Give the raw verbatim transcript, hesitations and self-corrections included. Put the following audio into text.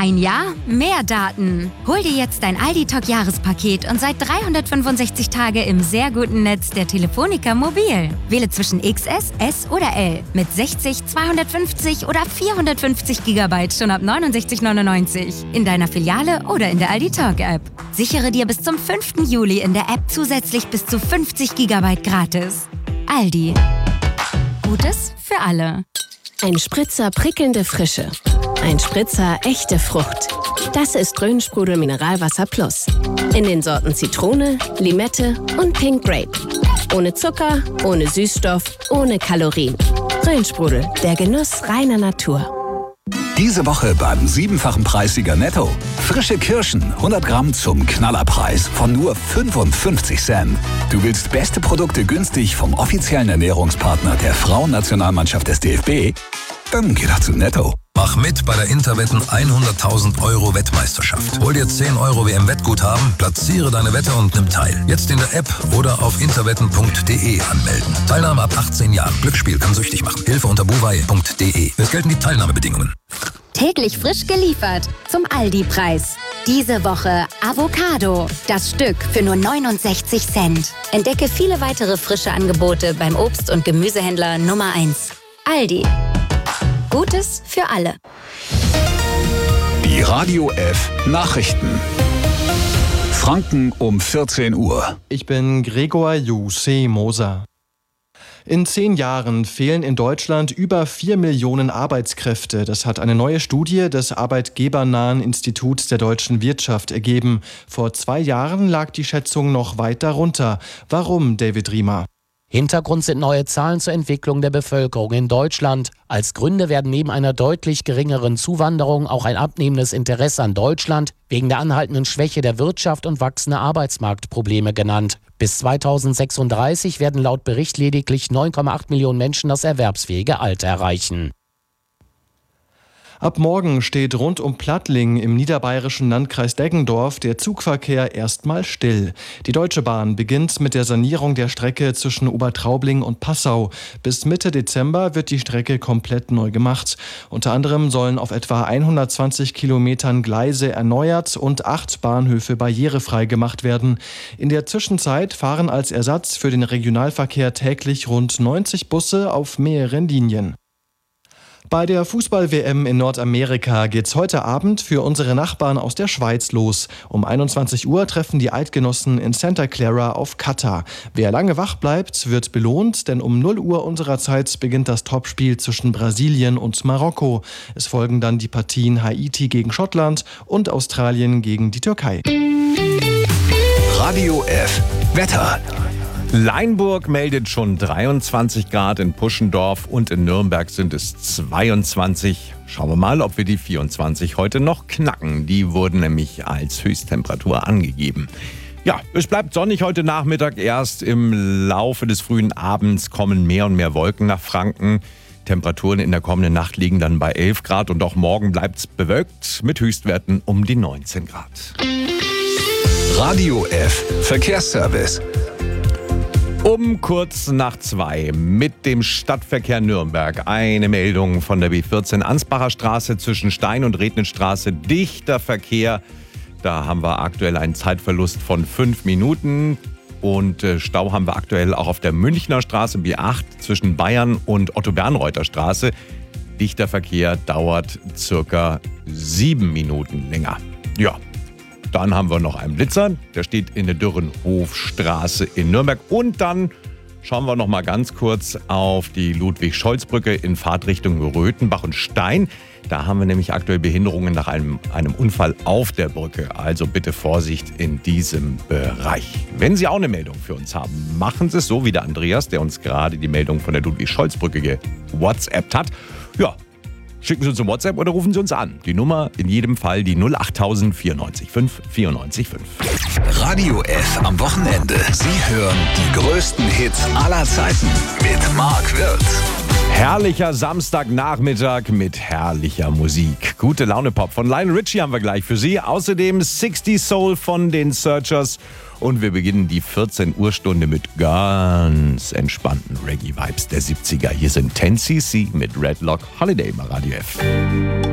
Ein Jahr, mehr Daten. Hol dir jetzt dein Aldi-Talk-Jahrespaket und sei dreihundertfünfundsechzig Tage im sehr guten Netz der Telefonica Mobil. Wähle zwischen X S, S oder L mit sechzig, zweihundertfünfzig oder vierhundertfünfzig Gigabyte schon ab neunundsechzig neunundneunzig in deiner Filiale oder in der Aldi-Talk-App. Sichere dir bis zum fünften Juli in der App zusätzlich bis zu fünfzig Gigabyte gratis. Aldi. Gutes für alle. Ein Spritzer prickelnde Frische. Ein Spritzer echte Frucht. Das ist Rhön-Sprudel Mineralwasser Plus. In den Sorten Zitrone, Limette und Pink Grape. Ohne Zucker, ohne Süßstoff, ohne Kalorien. Rhön-Sprudel, der Genuss reiner Natur. Diese Woche beim siebenfachen Preissieger Netto. Frische Kirschen, hundert Gramm zum Knallerpreis von nur fünfundfünfzig Cent. Du willst beste Produkte günstig vom offiziellen Ernährungspartner der Frauennationalmannschaft des D F B? Dann geh doch zu Netto. Mach mit bei der Interwetten hunderttausend Euro Wettmeisterschaft. Hol dir zehn Euro W M-Wettguthaben, platziere deine Wette und nimm teil. Jetzt in der App oder auf interwetten punkt de anmelden. Teilnahme ab achtzehn Jahren. Glücksspiel kann süchtig machen. Hilfe unter buwei punkt de. Es gelten die Teilnahmebedingungen. Täglich frisch geliefert zum Aldi-Preis. Diese Woche Avocado. Das Stück für nur neunundsechzig Cent. Entdecke viele weitere frische Angebote beim Obst- und Gemüsehändler Nummer eins. Aldi. Gutes für alle. Die Radio F Nachrichten. Franken um vierzehn Uhr. Ich bin Gregor Jussi Moser. In zehn Jahren fehlen in Deutschland über vier Millionen Arbeitskräfte. Das hat eine neue Studie des arbeitgebernahen Instituts der deutschen Wirtschaft ergeben. Vor zwei Jahren lag die Schätzung noch weit darunter. Warum, David Riemer? Hintergrund sind neue Zahlen zur Entwicklung der Bevölkerung in Deutschland. Als Gründe werden neben einer deutlich geringeren Zuwanderung auch ein abnehmendes Interesse an Deutschland wegen der anhaltenden Schwäche der Wirtschaft und wachsende Arbeitsmarktprobleme genannt. Bis zweitausendsechsunddreißig werden laut Bericht lediglich neun Komma acht Millionen Menschen das erwerbsfähige Alter erreichen. Ab morgen steht rund um Plattling im niederbayerischen Landkreis Deggendorf der Zugverkehr erstmal still. Die Deutsche Bahn beginnt mit der Sanierung der Strecke zwischen Obertraubling und Passau. Bis Mitte Dezember wird die Strecke komplett neu gemacht. Unter anderem sollen auf etwa hundertzwanzig Kilometern Gleise erneuert und acht Bahnhöfe barrierefrei gemacht werden. In der Zwischenzeit fahren als Ersatz für den Regionalverkehr täglich rund neunzig Busse auf mehreren Linien. Bei der Fußball-W M in Nordamerika geht's heute Abend für unsere Nachbarn aus der Schweiz los. Um einundzwanzig Uhr treffen die Eidgenossen in Santa Clara auf Katar. Wer lange wach bleibt, wird belohnt, denn um null Uhr unserer Zeit beginnt das Topspiel zwischen Brasilien und Marokko. Es folgen dann die Partien Haiti gegen Schottland und Australien gegen die Türkei. Radio F Wetter. Leinburg meldet schon dreiundzwanzig Grad, in Puschendorf und in Nürnberg sind es zweiundzwanzig. Schauen wir mal, ob wir die vierundzwanzig heute noch knacken. Die wurden nämlich als Höchsttemperatur angegeben. Ja, es bleibt sonnig heute Nachmittag. Erst im Laufe des frühen Abends kommen mehr und mehr Wolken nach Franken. Temperaturen in der kommenden Nacht liegen dann bei elf Grad und auch morgen bleibt es bewölkt mit Höchstwerten um die neunzehn Grad. Radio F Verkehrsservice. Um kurz nach zwei mit dem Stadtverkehr Nürnberg. Eine Meldung von der B vierzehn Ansbacher Straße zwischen Stein- und Rednitzstraße. Dichter Verkehr. Da haben wir aktuell einen Zeitverlust von fünf Minuten. Und Stau haben wir aktuell auch auf der Münchner Straße B acht zwischen Bayern und Otto-Bernreuther Straße. Dichter Verkehr dauert circa sieben Minuten länger. Ja. Dann haben wir noch einen Blitzer, der steht in der Dürrenhofstraße in Nürnberg. Und dann schauen wir noch mal ganz kurz auf die Ludwig-Scholz-Brücke in Fahrtrichtung Röthenbach und Stein. Da haben wir nämlich aktuell Behinderungen nach einem, einem Unfall auf der Brücke. Also bitte Vorsicht in diesem Bereich. Wenn Sie auch eine Meldung für uns haben, machen Sie es so wie der Andreas, der uns gerade die Meldung von der Ludwig-Scholz-Brücke gewhatsappt hat. Ja. Schicken Sie uns ein WhatsApp oder rufen Sie uns an. Die Nummer in jedem Fall die null acht null null null vier neun fünf vier neun fünf. Radio F am Wochenende. Sie hören die größten Hits aller Zeiten mit Mark Wirtz. Herrlicher Samstagnachmittag mit herrlicher Musik. Gute Laune Pop von Lionel Richie haben wir gleich für Sie. Außerdem sechzig Soul von den Searchers. Und wir beginnen die vierzehn Uhr Stunde mit ganz entspannten Reggae-Vibes der siebziger. Hier sind zehn C C mit Red Lock Holiday bei Radio F.